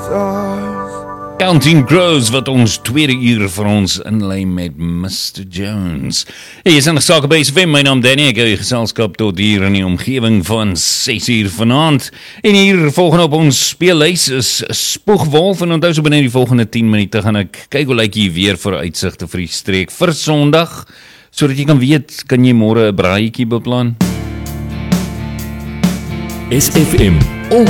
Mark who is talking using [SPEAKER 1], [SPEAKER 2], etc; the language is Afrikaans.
[SPEAKER 1] Counting Crows wat ons tweede uur vir ons inlei met Mr. Jones. Hey, jy is in die sake by SFM, my naam Danny, ek hou die geselskap tot hier in die omgewing van 6 uur vanaand. En hier volgende op ons speellys is Spoegwolf, en onthou so binne die volgende 10 minute gaan ek kyk hoe lyk hier weer vir uitsigte vir die streek vir Sondag, sodat jy kan weet, kan jy môre 'n braaitjie beplan?
[SPEAKER 2] SFM